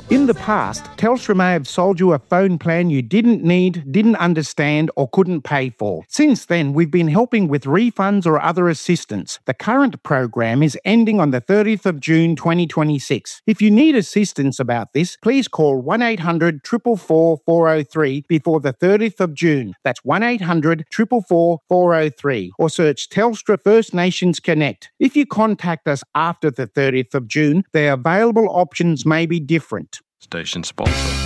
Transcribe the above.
In the past, Telstra may have sold you a phone plan you didn't need, didn't understand, or couldn't pay for. Since then, we've been helping with refunds or other assistance. The current program is ending on the 30th of June 2026. If you need assistance about this, please call 1800 444 403 before the 30th of June. That's 1800 444 403, or search Telstra First Nations Connect. If you contact us after the 30th of June, the available options may be different. Station sponsor.